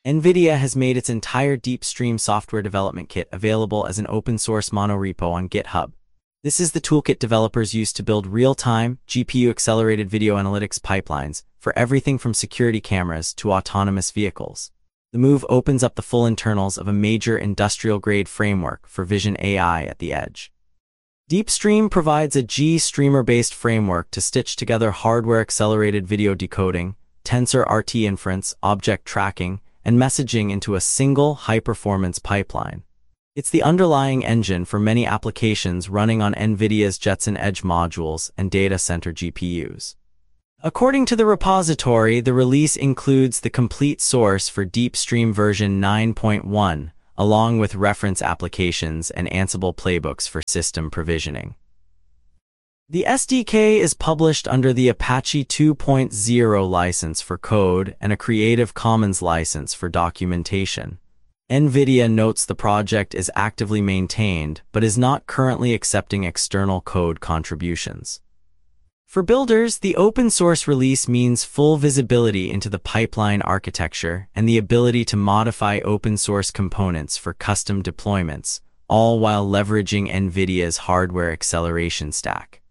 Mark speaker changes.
Speaker 1: NVIDIA has made its entire DeepStream software development kit available as an open-source monorepo on GitHub. This is the toolkit developers use to build real-time, GPU-accelerated video analytics pipelines for everything from security cameras to autonomous vehicles. The move opens up the full internals of a major industrial-grade framework for vision AI at the edge. DeepStream provides a GStreamer-based framework to stitch together hardware-accelerated video decoding, TensorRT inference, object tracking, and messaging into a single high-performance pipeline. It's the underlying engine for many applications running on NVIDIA's Jetson Edge modules and data center GPUs. According to the repository, the release includes the complete source for DeepStream version 9.1, along with reference applications and Ansible playbooks for system provisioning. The SDK is published under the Apache 2.0 license for code and a Creative Commons license for documentation. NVIDIA notes the project is actively maintained, but is not currently accepting external code contributions. For builders, the open-source release means full visibility into the pipeline architecture and the ability to modify open-source components for custom deployments, all while leveraging NVIDIA's hardware acceleration stack.